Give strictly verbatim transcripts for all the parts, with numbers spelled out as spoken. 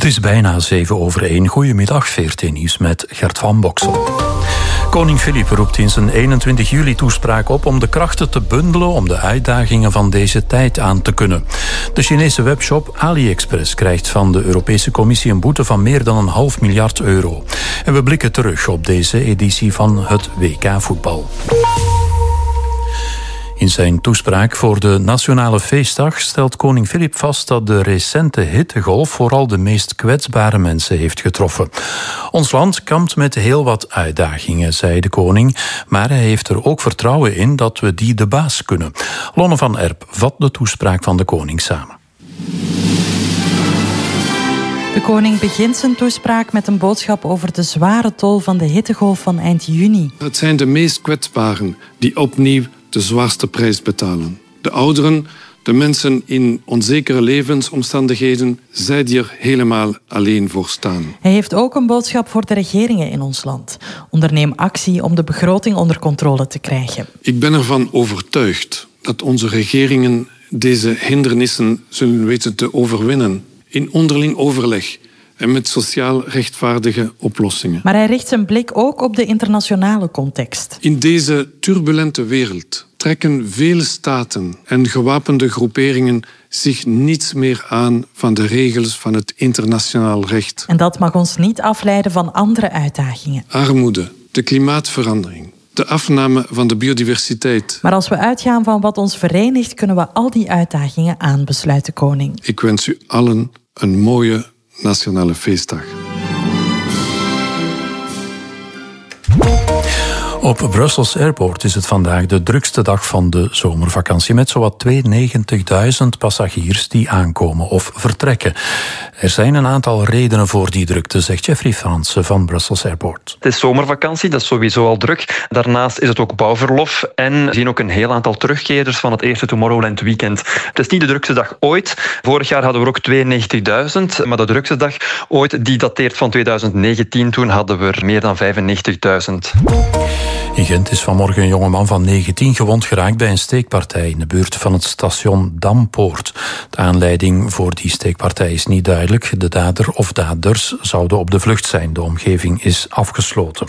Het is bijna zeven over één. Goedemiddag, V R T Nieuws met Gert van Boksel. Koning Filip roept in zijn eenentwintig juli toespraak op om de krachten te bundelen om de uitdagingen van deze tijd aan te kunnen. De Chinese webshop AliExpress krijgt van de Europese Commissie een boete van meer dan een half miljard euro. En we blikken terug op deze editie van het W K voetbal. In zijn toespraak voor de Nationale Feestdag stelt koning Filip vast dat de recente hittegolf vooral de meest kwetsbare mensen heeft getroffen. Ons land kampt met heel wat uitdagingen, zei de koning, maar hij heeft er ook vertrouwen in dat we die de baas kunnen. Lonne van Erp vat de toespraak van de koning samen. De koning begint zijn toespraak met een boodschap over de zware tol van de hittegolf van eind juni. Het zijn de meest kwetsbaren die opnieuw de zwaarste prijs betalen. De ouderen, de mensen in onzekere levensomstandigheden, zij die er helemaal alleen voor staan. Hij heeft ook een boodschap voor de regeringen in ons land. Onderneem actie om de begroting onder controle te krijgen. Ik ben ervan overtuigd dat onze regeringen deze hindernissen zullen weten te overwinnen. In onderling overleg en met sociaal rechtvaardige oplossingen. Maar hij richt zijn blik ook op de internationale context. In deze turbulente wereld trekken vele staten en gewapende groeperingen zich niets meer aan van de regels van het internationaal recht. En dat mag ons niet afleiden van andere uitdagingen. Armoede, de klimaatverandering, de afname van de biodiversiteit. Maar als we uitgaan van wat ons verenigt, kunnen we al die uitdagingen aan, besluit de koning. Ik wens u allen een mooie Nationale Feestdag. Op Brussels Airport is het vandaag de drukste dag van de zomervakantie, met zowat tweeënnegentigduizend passagiers die aankomen of vertrekken. Er zijn een aantal redenen voor die drukte, zegt Jeffrey Fransen van Brussels Airport. Het is zomervakantie, dat is sowieso al druk. Daarnaast is het ook bouwverlof en we zien ook een heel aantal terugkeerders van het eerste Tomorrowland weekend. Het is niet de drukste dag ooit. Vorig jaar hadden we ook tweeënnegentigduizend, maar de drukste dag ooit die dateert van tweeduizend negentien. Toen hadden we er meer dan vijfennegentigduizend. In Gent is vanmorgen een jongeman van negentien gewond geraakt bij een steekpartij in de buurt van het station Dampoort. De aanleiding voor die steekpartij is niet duidelijk. De dader of daders zouden op de vlucht zijn. De omgeving is afgesloten.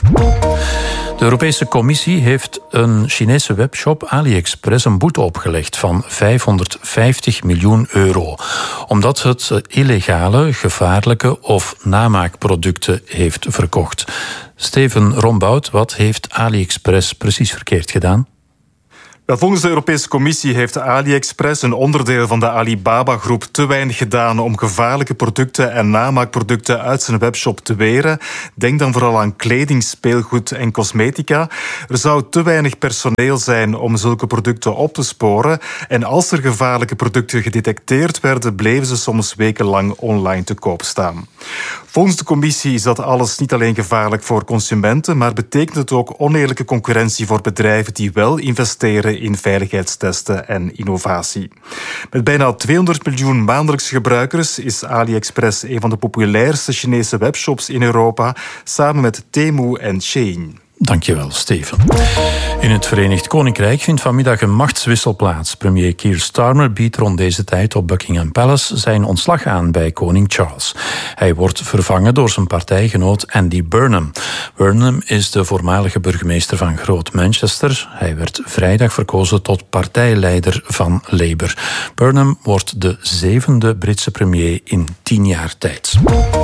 De Europese Commissie heeft een Chinese webshop AliExpress een boete opgelegd van vijfhonderdvijftig miljoen euro. Omdat het illegale, gevaarlijke of namaakproducten heeft verkocht. Steven Rombout, wat heeft AliExpress precies verkeerd gedaan? Wel, volgens de Europese Commissie heeft AliExpress, een onderdeel van de Alibaba-groep, te weinig gedaan om gevaarlijke producten en namaakproducten uit zijn webshop te weren. Denk dan vooral aan kleding, speelgoed en cosmetica. Er zou te weinig personeel zijn om zulke producten op te sporen. En als er gevaarlijke producten gedetecteerd werden, bleven ze soms wekenlang online te koop staan. Volgens de Commissie is dat alles niet alleen gevaarlijk voor consumenten, maar betekent het ook oneerlijke concurrentie voor bedrijven die wel investeren in veiligheidstesten en innovatie. Met bijna tweehonderd miljoen maandelijkse gebruikers is AliExpress een van de populairste Chinese webshops in Europa, samen met Temu en Shein. Dankjewel, Steven. In het Verenigd Koninkrijk vindt vanmiddag een machtswissel plaats. Premier Keir Starmer biedt rond deze tijd op Buckingham Palace zijn ontslag aan bij koning Charles. Hij wordt vervangen door zijn partijgenoot Andy Burnham. Burnham is de voormalige burgemeester van Groot Manchester. Hij werd vrijdag verkozen tot partijleider van Labour. Burnham wordt de zevende Britse premier in tien jaar tijd.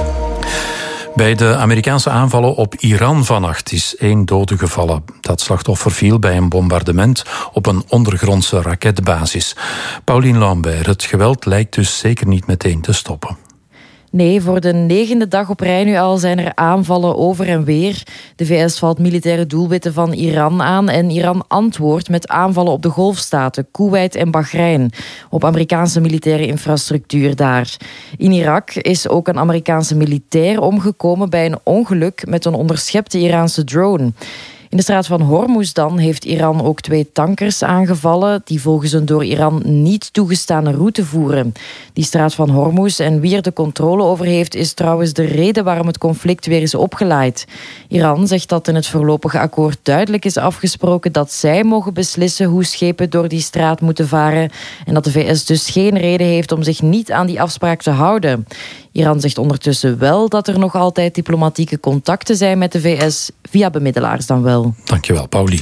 Bij de Amerikaanse aanvallen op Iran vannacht is één dode gevallen. Dat slachtoffer viel bij een bombardement op een ondergrondse raketbasis. Pauline Lambert, het geweld lijkt dus zeker niet meteen te stoppen. Nee, voor de negende dag op rij nu al zijn er aanvallen over en weer. De V S valt militaire doelwitten van Iran aan en Iran antwoordt met aanvallen op de golfstaten, Koeweit en Bahrein, op Amerikaanse militaire infrastructuur daar. In Irak is ook een Amerikaanse militair omgekomen bij een ongeluk met een onderschepte Iraanse drone. In de straat van Hormuz dan heeft Iran ook twee tankers aangevallen die volgens een door Iran niet toegestane route voeren. Die straat van Hormuz en wie er de controle over heeft is trouwens de reden waarom het conflict weer is opgeleid. Iran zegt dat in het voorlopige akkoord duidelijk is afgesproken dat zij mogen beslissen hoe schepen door die straat moeten varen en dat de V S dus geen reden heeft om zich niet aan die afspraak te houden. Iran zegt ondertussen wel dat er nog altijd diplomatieke contacten zijn met de V S, via bemiddelaars dan wel. Dankjewel, Paulien.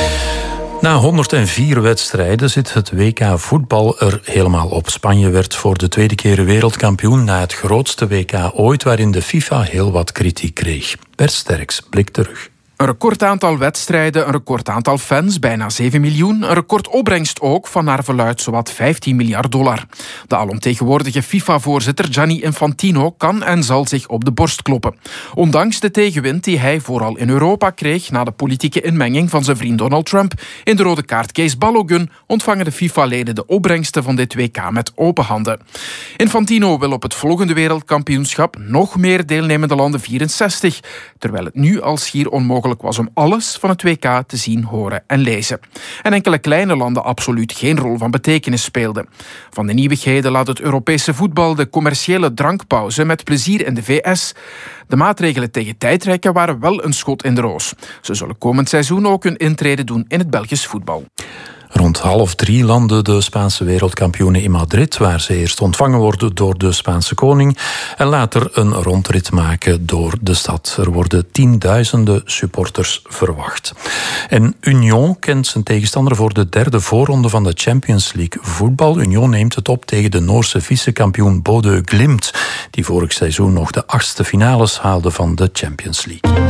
Na honderdvier wedstrijden zit het W K voetbal er helemaal op. Spanje werd voor de tweede keer wereldkampioen na het grootste W K ooit, waarin de FIFA heel wat kritiek kreeg. Bert Sterks blikt terug. Een record aantal wedstrijden, een record aantal fans, bijna zeven miljoen. Een record opbrengst ook, van naar verluidt zowat vijftien miljard dollar. De alomtegenwoordige FIFA-voorzitter Gianni Infantino kan en zal zich op de borst kloppen. Ondanks de tegenwind die hij vooral in Europa kreeg na de politieke inmenging van zijn vriend Donald Trump in de rode kaartcase Balogun, ontvangen de FIFA-leden de opbrengsten van dit W K met open handen. Infantino wil op het volgende wereldkampioenschap nog meer deelnemende landen vierenzestig, terwijl het nu al schier onmogelijk was om alles van het W K te zien, horen en lezen. En enkele kleine landen absoluut geen rol van betekenis speelden. Van de nieuwigheden laat het Europese voetbal de commerciële drankpauze met plezier in de V S. De maatregelen tegen tijdrekken waren wel een schot in de roos. Ze zullen komend seizoen ook hun intrede doen in het Belgisch voetbal. Rond half drie landen de Spaanse wereldkampioenen in Madrid, waar ze eerst ontvangen worden door de Spaanse koning en later een rondrit maken door de stad. Er worden tienduizenden supporters verwacht. En Union kent zijn tegenstander voor de derde voorronde van de Champions League voetbal. Union neemt het op tegen de Noorse vicekampioen Bodø Glimt, die vorig seizoen nog de achtste finales haalde van de Champions League.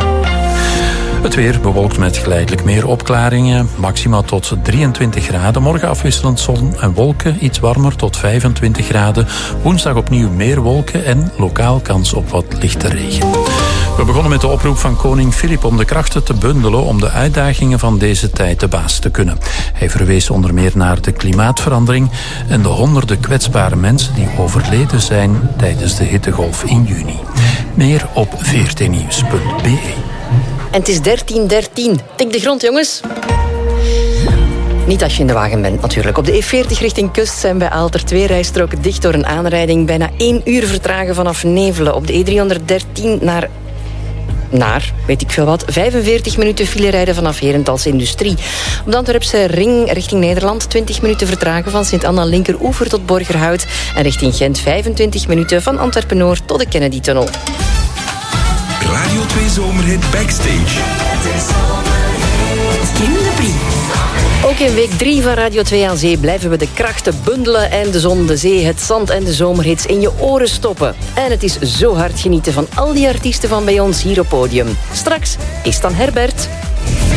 Het weer bewolkt met geleidelijk meer opklaringen. Maxima tot drieëntwintig graden. Morgen afwisselend zon en wolken. Iets warmer tot vijfentwintig graden. Woensdag opnieuw meer wolken en lokaal kans op wat lichte regen. We begonnen met de oproep van koning Filip om de krachten te bundelen om de uitdagingen van deze tijd de baas te kunnen. Hij verwees onder meer naar de klimaatverandering en de honderden kwetsbare mensen die overleden zijn tijdens de hittegolf in juni. Meer op v r t nieuws punt b e. En het is dertien dertien. Tik de grond, jongens. Niet als je in de wagen bent, natuurlijk. Op de E veertig richting Kust zijn bij Aalter twee rijstroken dicht door een aanrijding. Bijna één uur vertragen vanaf Nevelen. Op de E driehonderddertien naar... naar, weet ik veel wat, vijfenveertig minuten file rijden vanaf Herentals Industrie. Op de Antwerpse ring richting Nederland twintig minuten vertragen van Sint-Anna linkeroever tot Borgerhout. En richting Gent vijfentwintig minuten van Antwerpen-Noord tot de Kennedy-tunnel. Radio twee Zomerhit Backstage. Kim de Brie. Ook in week drie van Radio twee aan Zee blijven we de krachten bundelen en de zon, de zee, het zand en de zomerhits in je oren stoppen. En het is zo hard genieten van al die artiesten van bij ons hier op podium. Straks is dan Herbert.